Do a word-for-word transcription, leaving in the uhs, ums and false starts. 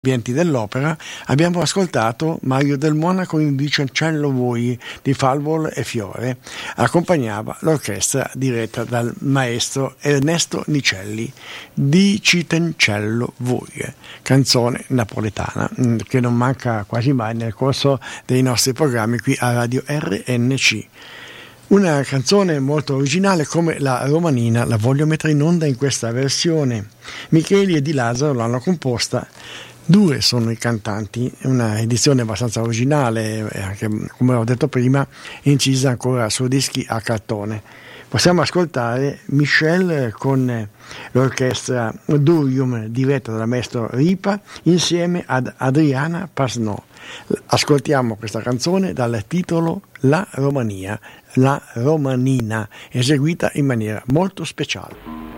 ambienti dell'opera, abbiamo ascoltato Mario Del Monaco in Vicencello Voi di Falvolo e Fiore. Accompagnava l'orchestra diretta dal maestro Ernesto Nicelli di Citencello Voi, canzone napoletana che non manca quasi mai nel corso dei nostri programmi qui a Radio R N C. Una canzone molto originale come la Romanina, la voglio mettere in onda in questa versione. Micheli e Di Lazzaro l'hanno composta. Due sono i cantanti, una edizione abbastanza originale, anche, come ho detto prima, incisa ancora su dischi a cartone. Possiamo ascoltare Michel con l'orchestra Durium diretta dal maestro Ripa insieme ad Adriana Pasnò. Ascoltiamo questa canzone dal titolo La Romania, la Romanina, eseguita in maniera molto speciale.